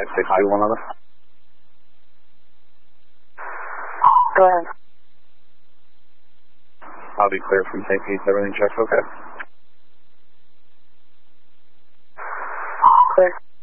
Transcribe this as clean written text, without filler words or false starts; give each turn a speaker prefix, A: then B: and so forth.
A: 5621 on it.
B: Go ahead.
A: I'll be clear from St. Pete's. Everything checks okay.
B: Clear.